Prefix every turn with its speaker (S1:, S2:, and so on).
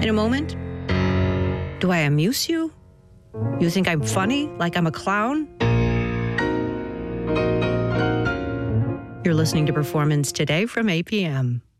S1: In a moment, do I amuse you? You think I'm funny, like I'm a clown? You're listening to Performance Today from APM.